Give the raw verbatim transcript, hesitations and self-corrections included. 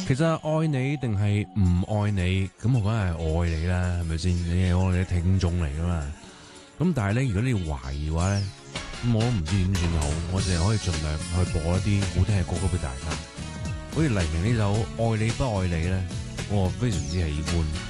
其實愛你定係唔愛你，咁我梗係愛你啦，係咪先？你係我哋嘅聽眾嚟噶嘛？咁但係咧，如果你要懷疑嘅話咧，咁我都唔知點算好，我淨係可以盡量去播一啲好聽嘅歌曲俾大家。好似黎明呢首《愛你不愛你》咧，我非常之喜歡。